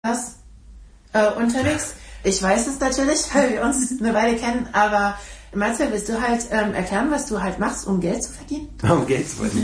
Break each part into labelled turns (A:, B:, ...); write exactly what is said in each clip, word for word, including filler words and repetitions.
A: äh, unterwegs. Ich weiß es natürlich, weil wir uns eine Weile kennen, aber Marcel, willst du halt ähm, erklären, was du halt machst, um Geld zu verdienen?
B: Um Geld zu verdienen.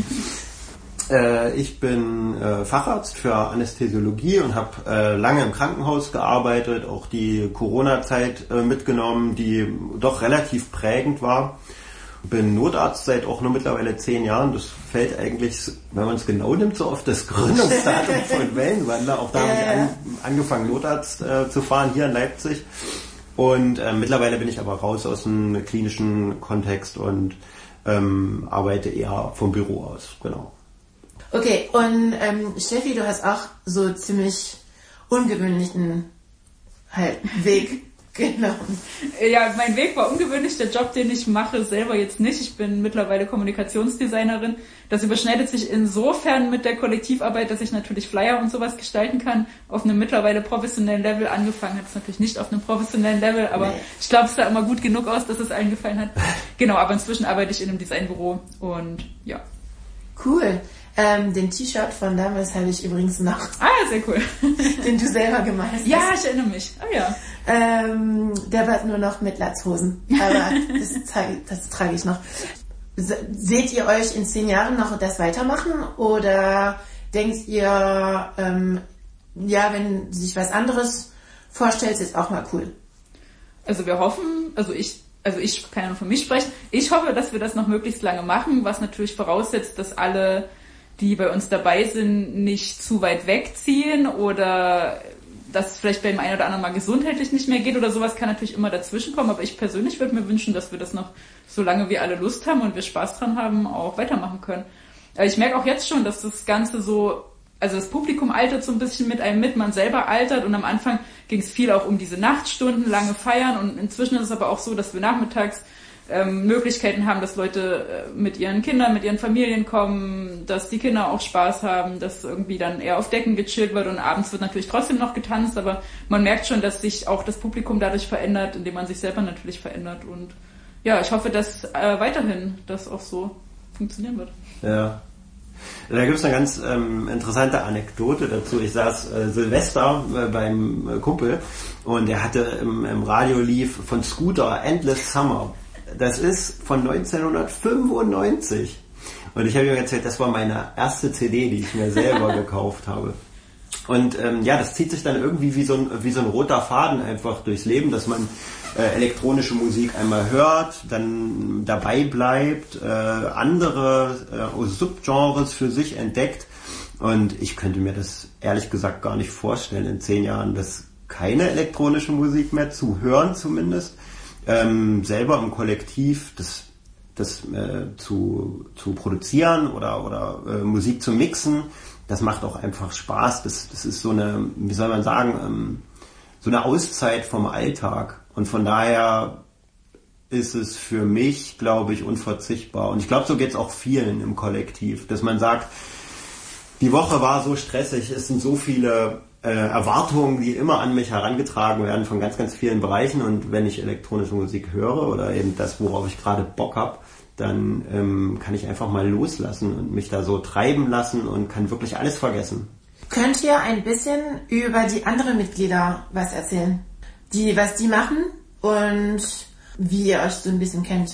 B: äh, ich bin äh, Facharzt für Anästhesiologie und habe äh, lange im Krankenhaus gearbeitet, auch die Corona-Zeit äh, mitgenommen, die doch relativ prägend war. Bin Notarzt seit auch nur mittlerweile zehn Jahren. Das fällt eigentlich, wenn man es genau nimmt, so auf das Gründungsdatum von Wellenwandler. Auch da habe ich an, angefangen, Notarzt äh, zu fahren, hier in Leipzig. Und äh, mittlerweile bin ich aber raus aus dem klinischen Kontext und ähm, arbeite eher vom Büro aus. Genau.
A: Okay, und ähm, Steffi, du hast auch so ziemlich ungewöhnlichen halt, Weg genommen.
C: Ja, mein Weg war ungewöhnlich. Der Job, den ich mache, selber jetzt nicht. Ich bin mittlerweile Kommunikationsdesignerin. Das überschneidet sich insofern mit der Kollektivarbeit, dass ich natürlich Flyer und sowas gestalten kann. Auf einem mittlerweile professionellen Level. Angefangen hat es natürlich nicht auf einem professionellen Level, aber nee. Ich glaube, es sah immer gut genug aus, dass es allen gefallen hat. Genau, aber inzwischen arbeite ich in einem Designbüro und ja.
A: Cool. Ähm, den T-Shirt von damals habe ich übrigens noch.
C: Ah, sehr cool.
A: Den du selber gemalt hast.
C: Ja, ich erinnere mich. Oh ja.
A: Ähm, der war nur noch mit Latzhosen. Aber das, trage, das trage ich noch. Seht ihr euch in zehn Jahren noch das weitermachen? Oder denkt ihr, ähm, ja, wenn sich was anderes vorstellt, ist auch mal cool?
C: Also wir hoffen, also ich Also ich kann ja nur von mich sprechen. Ich hoffe, dass wir das noch möglichst lange machen, was natürlich voraussetzt, dass alle, die bei uns dabei sind, nicht zu weit wegziehen oder dass es vielleicht beim einen oder anderen mal gesundheitlich nicht mehr geht oder sowas, kann natürlich immer dazwischen kommen. Aber ich persönlich würde mir wünschen, dass wir das noch, solange wir alle Lust haben und wir Spaß dran haben, auch weitermachen können. Aber ich merke auch jetzt schon, dass das Ganze so, also das Publikum altert so ein bisschen mit einem mit, man selber altert und am Anfang ging es viel auch um diese Nachtstunden, lange Feiern und inzwischen ist es aber auch so, dass wir nachmittags ähm, Möglichkeiten haben, dass Leute äh, mit ihren Kindern, mit ihren Familien kommen, dass die Kinder auch Spaß haben, dass irgendwie dann eher auf Decken gechillt wird und abends wird natürlich trotzdem noch getanzt, aber man merkt schon, dass sich auch das Publikum dadurch verändert, indem man sich selber natürlich verändert und ja, ich hoffe, dass äh, weiterhin das auch so funktionieren wird.
B: Ja. Da gibt es eine ganz ähm, interessante Anekdote dazu. Ich saß äh, Silvester äh, beim äh, Kumpel und er hatte im, im Radio lief von Scooter Endless Summer. Das ist von neunzehnhundertfünfundneunzig. Und ich habe ihm erzählt, das war meine erste C D, die ich mir selber gekauft habe. Und ähm, ja, das zieht sich dann irgendwie wie so ein, wie so ein roter Faden einfach durchs Leben, dass man äh, elektronische Musik einmal hört, dann dabei bleibt, äh, andere äh, Subgenres für sich entdeckt. Und ich könnte mir das ehrlich gesagt gar nicht vorstellen, in zehn Jahren, dass keine elektronische Musik mehr zu hören zumindest, ähm, selber im Kollektiv das, das äh, zu, zu produzieren oder, oder äh, Musik zu mixen. Das macht auch einfach Spaß. Das, das ist so eine, wie soll man sagen, ähm, so eine Auszeit vom Alltag. Und von daher ist es für mich, glaube ich, unverzichtbar. Und ich glaube, so geht es auch vielen im Kollektiv, dass man sagt, die Woche war so stressig, es sind so viele äh, Erwartungen, die immer an mich herangetragen werden von ganz, ganz vielen Bereichen. Und wenn ich elektronische Musik höre oder eben das, worauf ich gerade Bock habe, dann ähm, kann ich einfach mal loslassen und mich da so treiben lassen und kann wirklich alles vergessen.
A: Könnt ihr ein bisschen über die anderen Mitglieder was erzählen? Die, was die machen und wie ihr euch so ein bisschen kennt?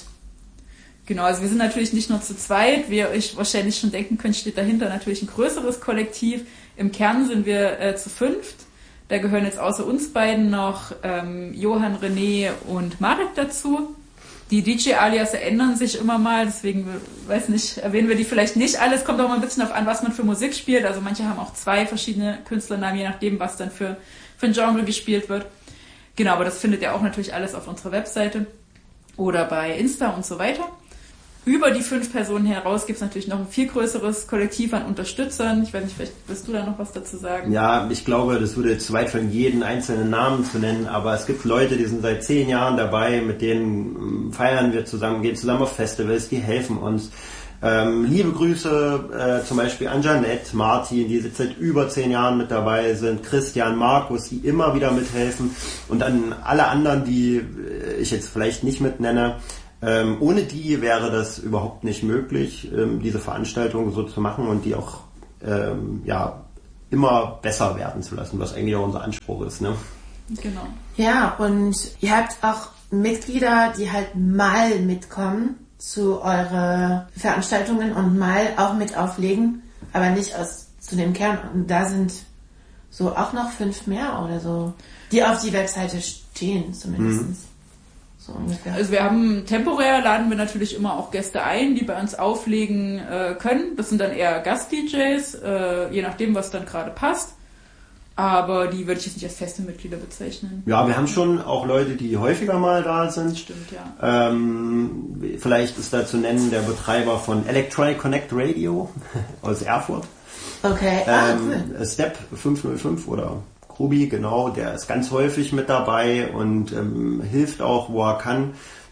C: Genau, also wir sind natürlich nicht nur zu zweit, wie ihr euch wahrscheinlich schon denken könnt, steht dahinter natürlich ein größeres Kollektiv. Im Kern sind wir äh, zu fünft. Da gehören jetzt außer uns beiden noch ähm, Johann, René und Marek dazu. Die D J-Alias ändern sich immer mal, deswegen, weiß nicht, erwähnen wir die vielleicht nicht alles. Kommt auch mal ein bisschen darauf an, was man für Musik spielt. Also manche haben auch zwei verschiedene Künstlernamen, je nachdem, was dann für, für ein Genre gespielt wird. Genau, aber das findet ihr auch natürlich alles auf unserer Webseite oder bei Insta und so weiter. Über die fünf Personen heraus gibt es natürlich noch ein viel größeres Kollektiv an Unterstützern. Ich weiß nicht, vielleicht willst du da noch was dazu sagen?
B: Ja, ich glaube, das würde jetzt zu weit von jedem einzelnen Namen zu nennen, aber es gibt Leute, die sind seit zehn Jahren dabei, mit denen feiern wir zusammen, gehen zusammen auf Festivals, die helfen uns. Ähm, liebe Grüße äh, zum Beispiel an Janette, Martin, die seit über zehn Jahren mit dabei sind, Christian, Markus, die immer wieder mithelfen und an alle anderen, die ich jetzt vielleicht nicht mitnenne. Ähm, ohne die wäre das überhaupt nicht möglich, ähm, diese Veranstaltung so zu machen und die auch ähm, ja immer besser werden zu lassen, was eigentlich auch unser Anspruch ist. Ne?
C: Genau.
A: Ja, und ihr habt auch Mitglieder, die halt mal mitkommen zu euren Veranstaltungen und mal auch mit auflegen, aber nicht aus zu dem Kern. Und da sind so auch noch fünf mehr oder so, die auf die Webseite stehen zumindest. Mhm. So ungefähr.
C: Also wir haben temporär, laden wir natürlich immer auch Gäste ein, die bei uns auflegen äh, können. Das sind dann eher Gast-D Js, äh, je nachdem, was dann gerade passt. Aber die würde ich jetzt nicht als feste Mitglieder bezeichnen.
B: Ja, wir haben schon auch Leute, die häufiger mal da sind.
C: Stimmt, ja.
B: Ähm, vielleicht ist da zu nennen der Betreiber von Electronic Connect Radio aus Erfurt.
A: Okay, ah,
B: ähm,
A: cool.
B: Step fünf null fünf oder Krubi, genau, der ist ganz häufig mit dabei und ähm, hilft auch, wo er kann.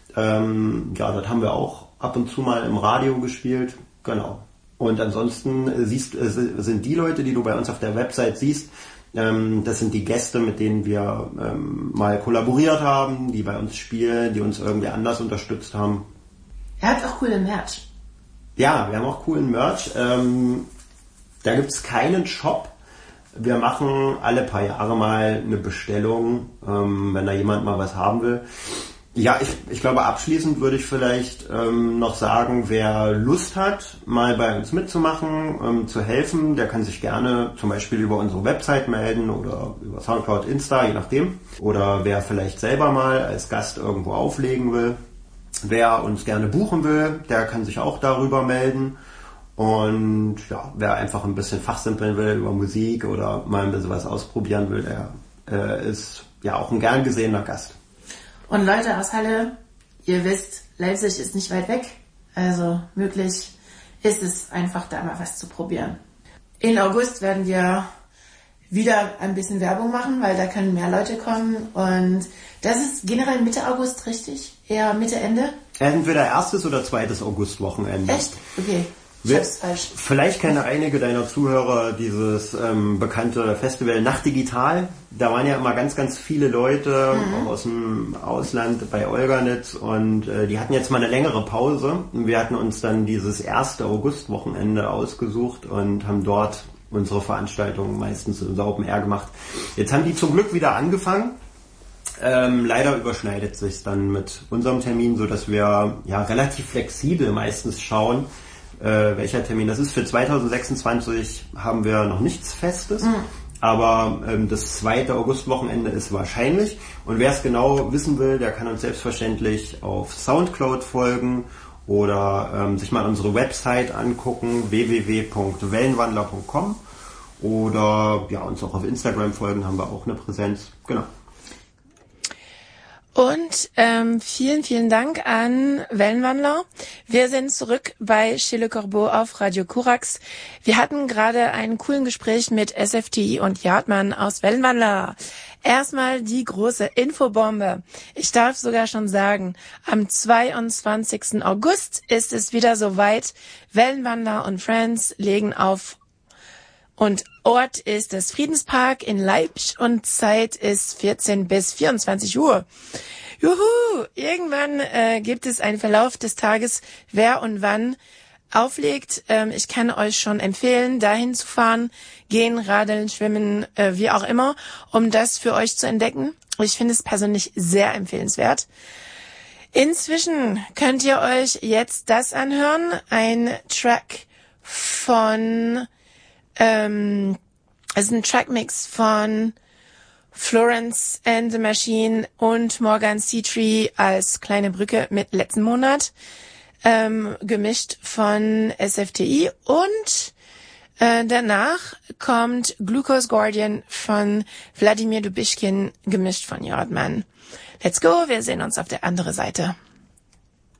B: Ähm, ja, das haben wir auch ab und zu mal im Radio gespielt. Genau. Und ansonsten siehst, äh, sind die Leute, die du bei uns auf der Website siehst, ähm, das sind die Gäste, mit denen wir ähm, mal kollaboriert haben, die bei uns spielen, die uns irgendwie anders unterstützt haben.
A: Ihr habt auch coole Merch.
B: Ja, wir haben auch coolen Merch. Ähm, da gibt's keinen Shop. Wir machen alle paar Jahre mal eine Bestellung, ähm, wenn da jemand mal was haben will. Ja, ich, ich glaube, abschließend würde ich vielleicht ähm, noch sagen, wer Lust hat, mal bei uns mitzumachen, ähm, zu helfen, der kann sich gerne zum Beispiel über unsere Website melden oder über Soundcloud, Insta, je nachdem. Oder wer vielleicht selber mal als Gast irgendwo auflegen will. Wer uns gerne buchen will, der kann sich auch darüber melden. Und ja, wer einfach ein bisschen fachsimpeln will über Musik oder mal ein bisschen was ausprobieren will, der äh, ist ja auch ein gern gesehener Gast.
A: Und Leute aus Halle, ihr wisst, Leipzig ist nicht weit weg, also möglich ist es einfach da mal was zu probieren. In August werden wir wieder ein bisschen Werbung machen, weil da können mehr Leute kommen und das ist generell Mitte August, richtig? Eher Mitte, Ende?
B: Entweder erstes oder zweites Augustwochenende.
A: Echt? Okay. Ich hab's falsch.
B: Vielleicht kennen einige deiner Zuhörer dieses ähm, bekannte Festival Nacht Digital. Da waren ja immer ganz, ganz viele Leute mhm. auch aus dem Ausland bei Olganitz und äh, die hatten jetzt mal eine längere Pause. Und wir hatten uns dann dieses erste Augustwochenende ausgesucht und haben dort unsere Veranstaltungen meistens in Open Air gemacht. Jetzt haben die zum Glück wieder angefangen. Ähm, leider überschneidet sich dann mit unserem Termin, so dass wir ja relativ flexibel meistens schauen, Äh, welcher Termin das ist. Für zwanzig sechsundzwanzig haben wir noch nichts Festes, mhm. aber ähm, das zweite Augustwochenende ist wahrscheinlich. Und wer es genau wissen will, der kann uns selbstverständlich auf Soundcloud folgen oder ähm, sich mal unsere Website angucken, w w w punkt wellenwandler punkt com oder ja, uns auch auf Instagram folgen, haben wir auch eine Präsenz. Genau.
D: Und ähm, vielen, vielen Dank an Wellenwandler. Wir sind zurück bei Chez Le Corbeau auf Radio Korax. Wir hatten gerade einen coolen Gespräch mit S F T I und Jartmann aus Wellenwandler. Erstmal die große Infobombe. Ich darf sogar schon sagen, am zweiundzwanzigsten August ist es wieder soweit. Wellenwandler und Friends legen auf und Ort ist das Friedenspark in Leipzig und Zeit ist vierzehn bis vierundzwanzig Uhr. Juhu! Irgendwann äh, gibt es einen Verlauf des Tages, wer und wann auflegt. Ähm, ich kann euch schon empfehlen, dahin zu fahren, gehen, radeln, schwimmen, äh, wie auch immer, um das für euch zu entdecken. Ich finde es persönlich sehr empfehlenswert. Inzwischen könnt ihr euch jetzt das anhören, ein Track von Ähm, es ist ein Trackmix von Florence and the Machine und Morgan Seatree als kleine Brücke mit letzten Monat, ähm, gemischt von S F T I und äh, danach kommt Glucose Guardian von Wladimir Dubischkin, gemischt von Jartmann. Let's go, wir sehen uns auf der anderen Seite.